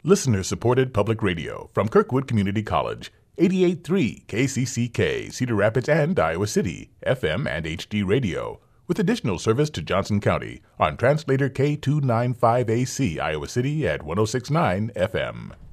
Listener-supported public radio from Kirkwood Community College, 88.3 KCCK, Cedar Rapids and Iowa City, FM and HD radio, with additional service to Johnson County on translator K295AC, Iowa City at 106.9 FM.